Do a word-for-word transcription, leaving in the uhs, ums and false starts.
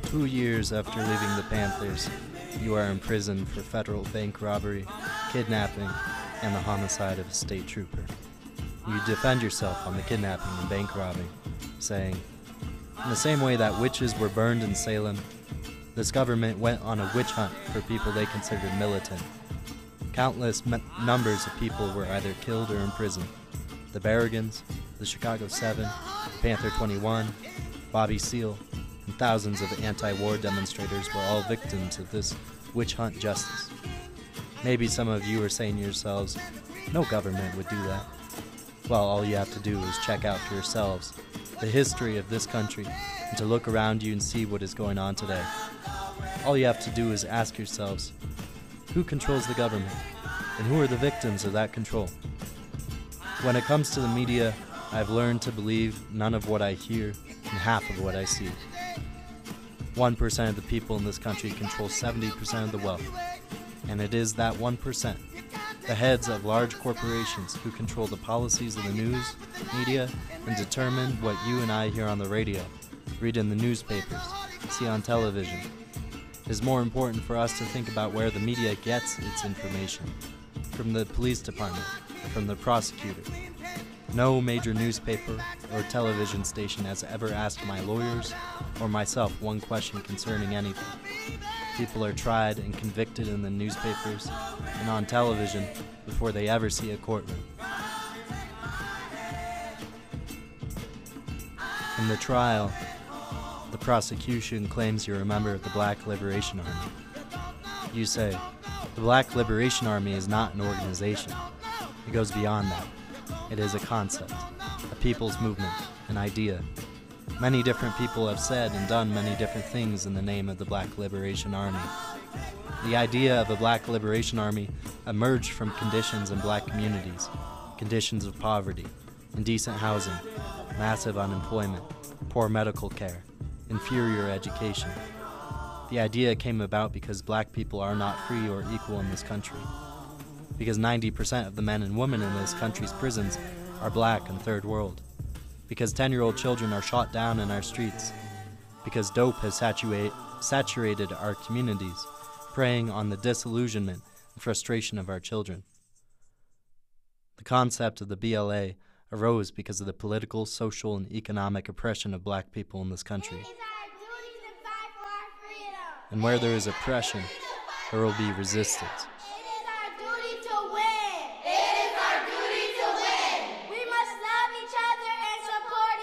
Two years after leaving the Panthers, you are imprisoned for federal bank robbery, kidnapping, and the homicide of a state trooper. You defend yourself on the kidnapping and bank robbing, saying, "In the same way that witches were burned in Salem, this government went on a witch hunt for people they considered militant. Countless m- numbers of people were either killed or imprisoned. The Berrigans, the Chicago Seven, Panther twenty-one, Bobby Seale, and thousands of anti-war demonstrators were all victims of this witch hunt justice. Maybe some of you are saying to yourselves, no government would do that. Well, all you have to do is check out for yourselves the history of this country and to look around you and see what is going on today. All you have to do is ask yourselves, who controls the government, and who are the victims of that control? When it comes to the media, I've learned to believe none of what I hear and half of what I see. one percent of the people in this country control seventy percent of the wealth, and it is that one percent, the heads of large corporations, who control the policies of the news, media, and determine what you and I hear on the radio, read in the newspapers, see on television. It is more important for us to think about where the media gets its information, from the police department or from the prosecutor. No major newspaper or television station has ever asked my lawyers or myself one question concerning anything. People are tried and convicted in the newspapers and on television before they ever see a courtroom. In the trial, the prosecution claims you're a member of the Black Liberation Army. You say, the Black Liberation Army is not an organization. It goes beyond that. It is a concept, a people's movement, an idea. Many different people have said and done many different things in the name of the Black Liberation Army. The idea of a Black Liberation Army emerged from conditions in black communities, conditions of poverty, indecent housing, massive unemployment, poor medical care, inferior education. The idea came about because black people are not free or equal in this country. Because ninety percent of the men and women in this country's prisons are black and third world. Because ten-year-old children are shot down in our streets. Because dope has saturate, saturated our communities, preying on the disillusionment and frustration of our children. The concept of the B L A arose because of the political, social, and economic oppression of black people in this country. And where there is oppression, there will be resistance.